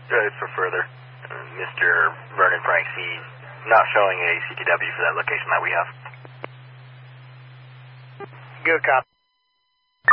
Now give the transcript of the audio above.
It's for further. Mr. Vernon Franks, he's not showing a CTW for that location that we have. Good copy.